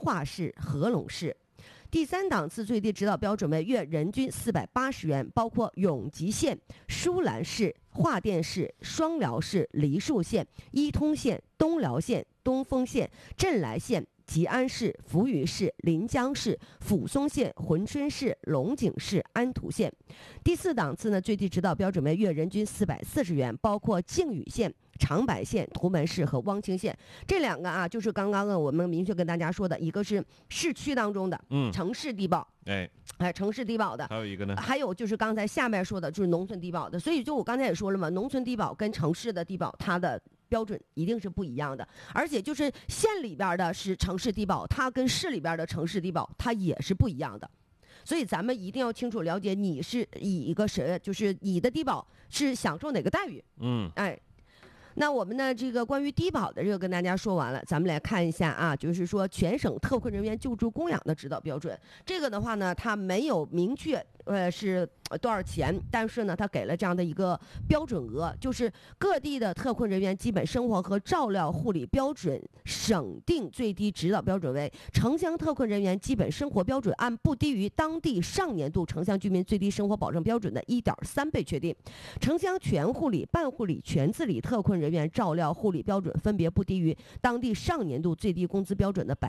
化市、合龙市。第3档次最低指导标准为月人均480元，包括永吉县、舒兰市、桦甸市、双辽市、梨树县、伊通县、东辽县、东丰县、镇来县、吉安市、扶余市、临江市、抚松县、珲春市、龙井市、安图县。第4档次呢，最低指导标准为月人均440元，包括靖宇县、长白县、图门市和汪清县。这2个啊，就是刚刚我们明确跟大家说的，一个是市区当中的城市低保，城市低保的， 还有一个呢， 还有就是刚才下面说的就是农村低保的。所以就我刚才也说了嘛，农村低保跟城市的低保它的标准一定是不一样的，而且就是县里边的是城市低保，它跟市里边的城市低保它也是不一样的。所以咱们一定要清楚了解你是以一个谁，就是你的低保是享受哪个待遇。那我们呢，这个关于低保的这个跟大家说完了，咱们来看一下啊，就是说全省特困人员救助供养的指导标准。这个的话呢，它没有明确是多少钱，但是呢，它给了这样的一个标准额，就是各地的特困人员基本生活和照料护理标准省定最低指导标准为城乡特困人员基本生活标准按不低于当地上年度城乡居民最低生活保障标准的1.3倍确定，城乡全护理、半护理、全自理特困人员照料护理标准分别不低于当地上年度最低工资标准的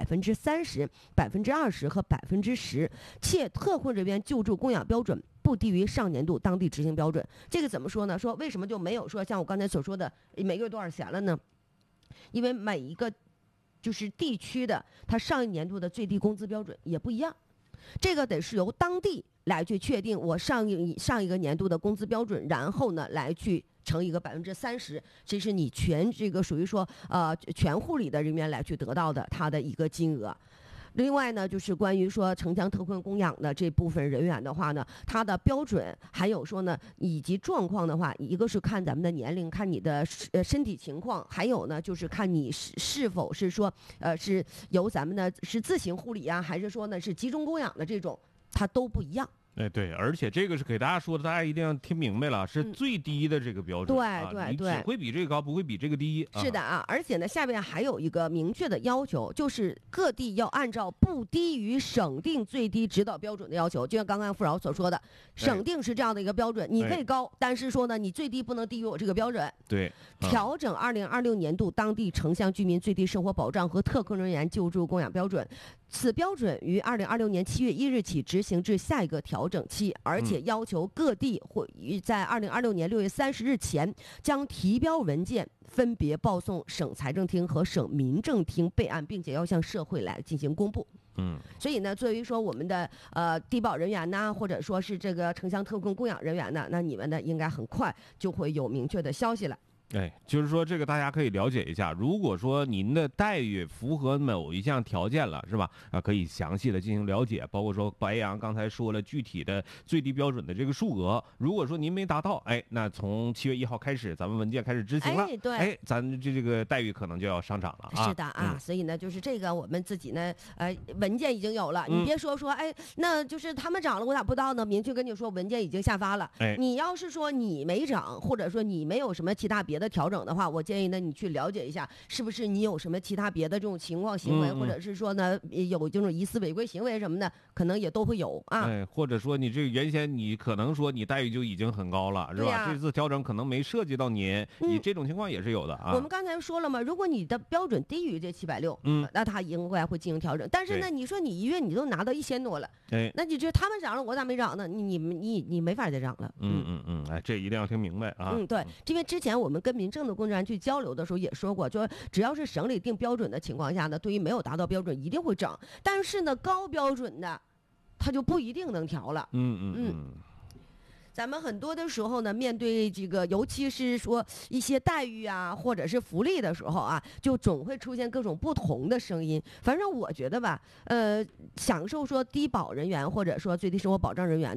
30%、20%和10%，且特困人员救助供养标准不低于上年度当地执行标准。这个怎么说呢？说为什么就没有说像我刚才所说的每个月多少钱了呢？因为每一个就是地区的它上一年度的最低工资标准也不一样，这个得是由当地来去确定我上一个年度的工资标准，然后呢来去乘一个30%，这是你全这个属于说全护理的人员来去得到的它的一个金额。另外呢，就是关于说城乡特困供养的这部分人员的话呢，它的标准还有说呢以及状况的话，一个是看咱们的年龄，看你的身体情况，还有呢就是看你是否是说是由咱们的是自行护理啊，还是说呢是集中供养的这种，它都不一样。 对，而且这个是给大家说的，大家一定要听明白了，是最低的这个标准。 对， 你只会比这个高，不会比这个低。 是的啊，而且呢，下面还有一个明确的要求，就是各地要按照不低于省定最低指导标准的要求。就像刚刚付饶所说的，省定是这样的一个标准，你可以高，但是说呢，你最低不能低于我这个标准。 对， 调整2026年度当地城乡居民最低生活保障和特困人员救助供养标准。此标准于2026年7月1日起执行至下一个调整期，而且要求各地会在2026年6月30日前将提标文件分别报送省财政厅和省民政厅备案，并且要向社会来进行公布。所以呢，作为说我们的低保人员呢，或者说是这个城乡特困供养人员呢，那你们呢应该很快就会有明确的消息了。 就是说这个大家可以了解一下，如果说您的待遇符合某一项条件了，是吧？可以详细的进行了解，包括说白杨刚才说了具体的最低标准的这个数额。如果说您没达到，那从7月1号开始，咱们文件开始执行了， 对， 咱这个待遇可能就要上涨了啊。 是的啊，所以呢，就是这个我们自己呢，文件已经有了，你别说那就是他们涨了，我咋不到呢？明确跟你说，文件已经下发了。你要是说你没涨，或者说你没有什么其他别的调整的话，我建议呢你去了解一下，是不是你有什么其他别的这种情况行为，或者是说呢有这种疑似违规行为什么的，可能也都会有啊。 或者说你这个原先你可能说你待遇就已经很高了，是吧？这次调整可能没涉及到您，你这种情况也是有的啊。 我们刚才说了嘛，如果你的标准低于这760，那他应该会进行调整。但是呢，你说你一月你都拿到1000多了，那你这他们涨了，我咋没涨呢？你没法再涨了。 这一定要听明白啊。 对，因为之前我们跟民政的工作人员去交流的时候也说过，就是只要是省里定标准的情况下呢，对于没有达到标准一定会涨，但是呢高标准的它就不一定能调了。咱们很多的时候呢，面对这个，尤其是说一些待遇啊，或者是福利的时候啊，就总会出现各种不同的声音。反正我觉得吧，享受说低保人员或者说最低生活保障人员呢，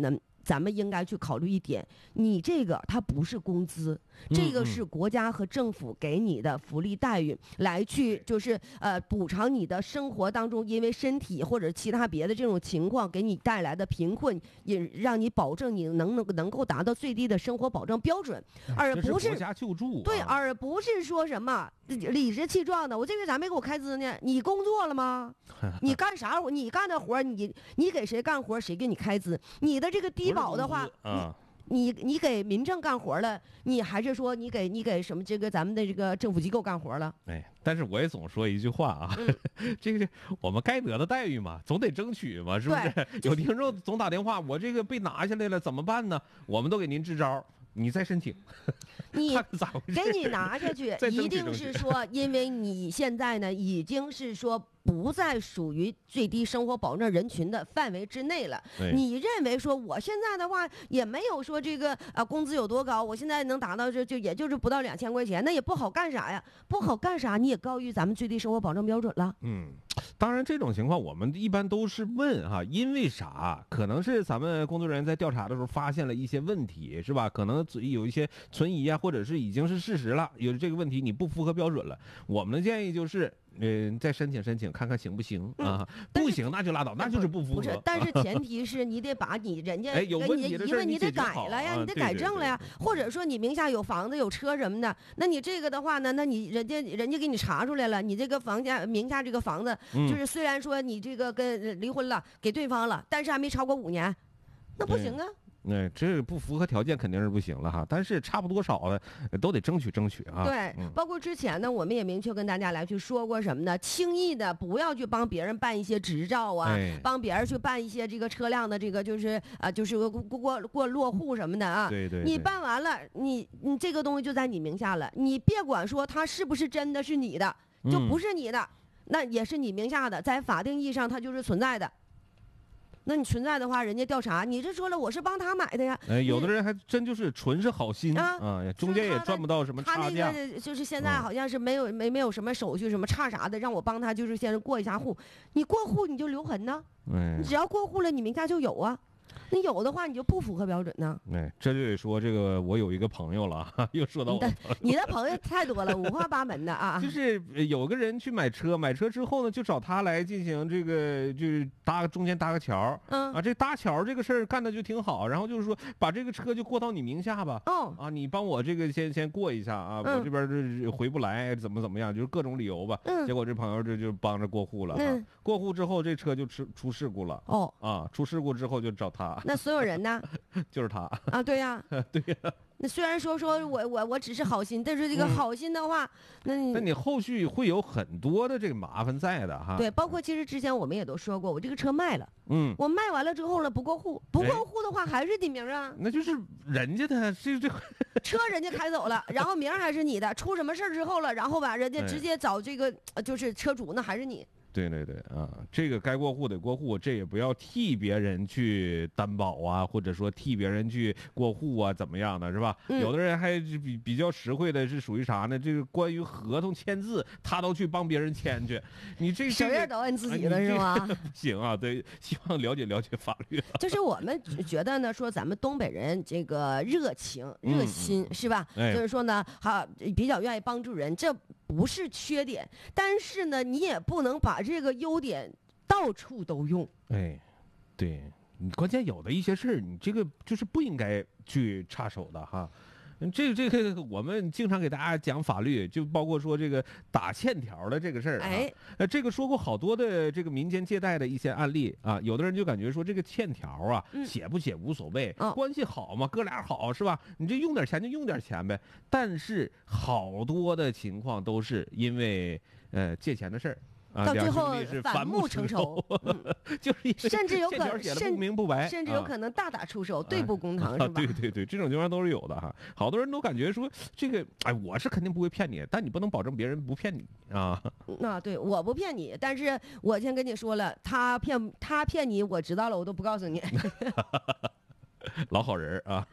咱们应该去考虑一点，你这个它不是工资，这个是国家和政府给你的福利待遇，来去就是补偿你的生活当中因为身体或者其他别的这种情况给你带来的贫困，也让你保证你能够达到最低的生活保障标准，而不是国家救助， 对，而不是说什么理直气壮的，我这个咋没给我开支呢？你工作了吗？你干啥活？你干的活，你给谁干活，谁给你开支？你的这个低保的话，你给民政干活了，你还是说你给什么这个咱们的这个政府机构干活了？ 哎，但是我也总说一句话啊，这个我们该得的待遇嘛，总得争取嘛，是不是？有听众总打电话，我这个被拿下来了怎么办呢？我们都给您支招。你再申请， 你给你拿下去，一定是说，因为你现在呢已经是说不再属于最低生活保障人群的范围之内了。你认为说我现在的话也没有说这个工资有多高，我现在能达到就也就是不到2000块钱，那也不好干啥呀？不好干啥？你也高于咱们最低生活保障标准了。 当然这种情况我们一般都是问哈，因为啥？可能是咱们工作人员在调查的时候发现了一些问题，是吧？可能有一些存疑啊，或者是已经是事实了，有这个问题你不符合标准了。我们的建议就是，再申请看看行不行啊？不行那就拉倒，那就是不符合。 不是，但是前提是你得把人家有问题的事儿你得改了呀，你得改正了呀。或者说你名下有房子有车什么的，那你这个的话呢，那你人家给你查出来了，你这个名下这个房子，就是虽然说你这个跟离婚了给对方了，但是还没超过5年，那不行啊。 这不符合条件肯定是不行了哈，但是差不多少的都得争取啊。 对，包括之前呢，我们也明确跟大家来去说过什么呢？轻易的不要去帮别人办一些执照啊，帮别人去办一些这个车辆的这个就是过落户什么的啊。 对， 你办完了，你这个东西就在你名下了，你别管说它是不是真的是你的，就不是你的，那也是你名下的，在法定意义上它就是存在的。那你存在的话，人家调查，你这说了我是帮他买的呀。 有的人还真就是纯是好心中间也赚不到什么差价。 他那个就是现在好像是没有什么手续什么差啥的，让我帮他就是先过一下户。你过户你就留痕呢，你只要过户了，你名下就有啊。你有的话你就不符合标准呢。 这就得说这个，我有一个朋友了，又说到你的朋友太多了，五花八门的啊。 就是有个人去买车之后呢，就找他来进行这个，就是中间搭个桥。这搭桥这个事儿干的就挺好，然后就是说把这个车就过到你名下吧。你帮我这个先过一下啊，我这边这回不来，怎么样，就是各种理由吧。结果这朋友这就帮着过户了。过户之后这车就出事故了。出事故之后就找他。 那所有人呢？ 就是他啊，对呀， 对呀。 那虽然说我只是好心，但是这个好心的话，那你后续会有很多的这个麻烦在的哈。 对，包括其实之前我们也都说过，我这个车卖了，我卖完了之后了不过户的话还是你名啊。 那就是人家的这车人家开走了，然后名还是你的，出什么事儿之后了，然后吧人家直接找这个就是车主，那还是你。 对啊，这个该过户得过户，这也不要替别人去担保啊，或者说替别人去过户啊，怎么样的是吧？有的人还比较实惠的是属于啥呢？这个关于合同签字，他都去帮别人签去，你这手印都按自己的是吗？ 不行啊，对，希望了解法律。 就是我们觉得呢，说咱们东北人这个热情热心是吧？就是说呢，比较愿意帮助人，这不是缺点，但是呢，你也不能把这个优点到处都用。 对，你关键有的一些事儿，你这个就是不应该去插手的哈。这个我们经常给大家讲法律，就包括说这个打欠条的这个事儿这个说过好多的这个民间借贷的一些案例啊。有的人就感觉说这个欠条啊，写不写无所谓，关系好嘛，哥俩好是吧？你这用点钱就用点钱呗。但是好多的情况都是因为借钱的事儿。 到最后反目成仇， 就是甚至有可能不明不白， 甚至有可能大打出手，对簿公堂，是吧？ 对，这种情况都是有的哈。好多人都感觉说这个，我是肯定不会骗你，但你不能保证别人不骗你啊。 对，我不骗你，但是我先跟你说了，他骗你，我知道了，我都不告诉你。 老好人啊。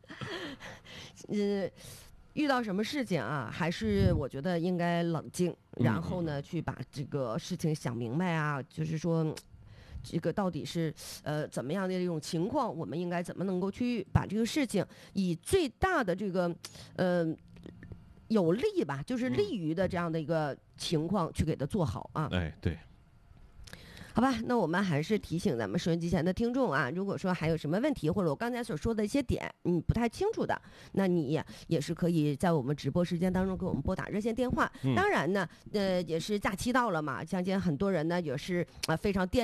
遇到什么事情啊，还是我觉得应该冷静，然后呢，去把这个事情想明白啊。就是说， 这个到底是怎么样的一种情况，我们应该怎么能够去把这个事情以最大的这个有利吧，就是利于的这样的一个情况去给它做好啊。 哎，对。 好吧，那我们还是提醒咱们收音机前的听众啊，如果说还有什么问题，或者我刚才所说的一些点你不太清楚的，那你也是可以在我们直播时间当中给我们拨打热线电话。当然呢，也是假期到了嘛，相信很多人呢也是非常